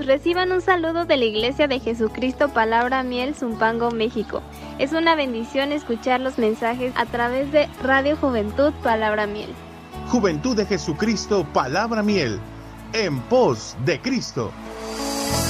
Hermanos, reciban un saludo de la Iglesia de Jesucristo Palabra Miel, Zumpango, México. Es una bendición escuchar los mensajes a través de Radio Juventud Palabra Miel. Juventud de Jesucristo Palabra Miel, en pos de Cristo.